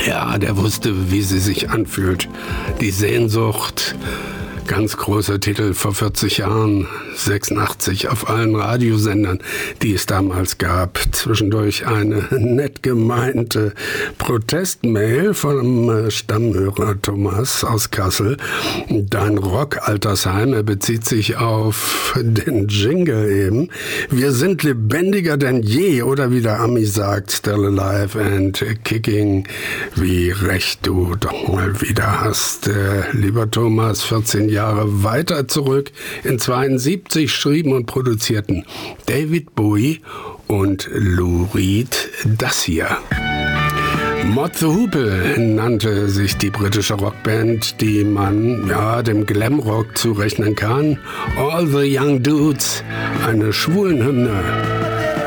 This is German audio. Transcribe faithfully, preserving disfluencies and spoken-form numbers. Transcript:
Ja, der wusste, wie sie sich anfühlt. Die Sehnsucht. Ganz großer Titel vor vierzig Jahren, sechsundachtzig, auf allen Radiosendern, die es damals gab. Zwischendurch eine nett gemeinte Protestmail vom Stammhörer Thomas aus Kassel. Dein Rock-Altersheim, er bezieht sich auf den Jingle eben. Wir sind lebendiger denn je, oder wie der Ami sagt, still alive and kicking. Wie recht du doch mal wieder hast. Äh, lieber Thomas, vierzehn Jahre weiter zurück. In zweiundsiebzig schrieben und produzierten David Bowie und Lou Reed das hier. Mod the Hoople nannte sich die britische Rockband, die man ja dem Glamrock zurechnen kann. All the Young Dudes, eine Schwulenhymne.